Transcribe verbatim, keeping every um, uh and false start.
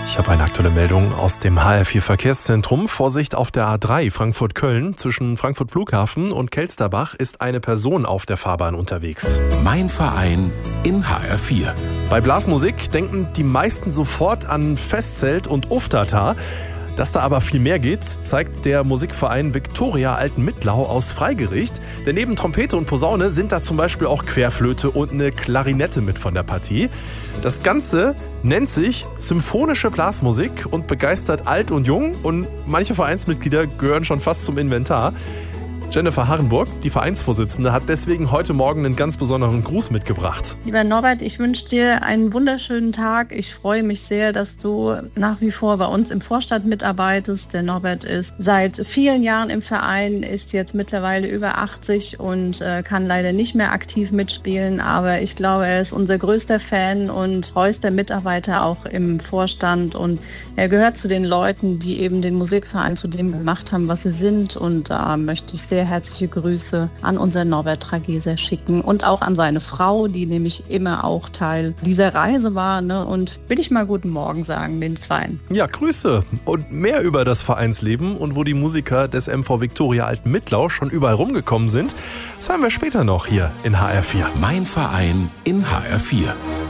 Ich habe eine aktuelle Meldung aus dem H R vier Verkehrszentrum. Vorsicht auf der A drei Frankfurt-Köln. Zwischen Frankfurt Flughafen und Kelsterbach ist eine Person auf der Fahrbahn unterwegs. Mein Verein in H R vier. Bei Blasmusik denken die meisten sofort an Festzelt und Uftata. Dass da aber viel mehr geht, zeigt der Musikverein Viktoria Altenmittlau aus Freigericht. Denn neben Trompete und Posaune sind da zum Beispiel auch Querflöte und eine Klarinette mit von der Partie. Das Ganze nennt sich symphonische Blasmusik und begeistert alt und jung. Und manche Vereinsmitglieder gehören schon fast zum Inventar. Jennifer Harrenburg, die Vereinsvorsitzende, hat deswegen heute Morgen einen ganz besonderen Gruß mitgebracht. Lieber Norbert, ich wünsche dir einen wunderschönen Tag. Ich freue mich sehr, dass du nach wie vor bei uns im Vorstand mitarbeitest. Der Norbert ist seit vielen Jahren im Verein, ist jetzt mittlerweile über achtzig und äh, kann leider nicht mehr aktiv mitspielen. Aber ich glaube, er ist unser größter Fan und treuester Mitarbeiter auch im Vorstand. Und er gehört zu den Leuten, die eben den Musikverein zu dem gemacht haben, was sie sind. Und da möchte ich sehr herzliche Grüße an unseren Norbert Trageser schicken und auch an seine Frau, die nämlich immer auch Teil dieser Reise war. Ne? Und will ich mal guten Morgen sagen, den Zweien. Ja, Grüße und mehr über das Vereinsleben und wo die Musiker des M V Viktoria Altenmittlau schon überall rumgekommen sind, das haben wir später noch hier in H R vier. Mein Verein in H R vier.